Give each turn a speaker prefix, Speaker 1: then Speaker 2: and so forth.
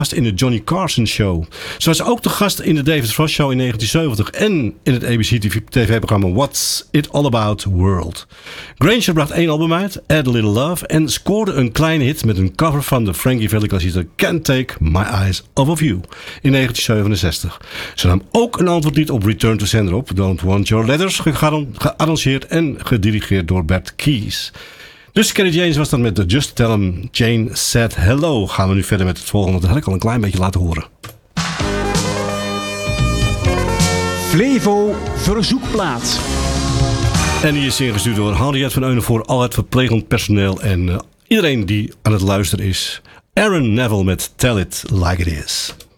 Speaker 1: gast in de Johnny Carson Show. Ze was ook de gast in de David Frost Show in 1970 en in het ABC-TV-programma What's It All About World. Granger bracht 1 album uit, Add a Little Love, en scoorde een kleine hit met een cover van de Frankie Valli klassieker Can't Take My Eyes Off of You in 1967. Ze nam ook een antwoordlied op Return to Sender op, Don't Want Your Letters, gearrangeerd en gedirigeerd door Bert Keys. Dus Kenny James was dan met de Just Tell 'Em Jane Said Hello. Gaan we nu verder met het volgende, dat had ik al een klein beetje laten horen.
Speaker 2: Flevo Verzoekplaat.
Speaker 1: En die is ingestuurd door Henriette van Eunen voor al het verplegend personeel en iedereen die aan het luisteren is. Aaron Neville met Tell It Like It Is.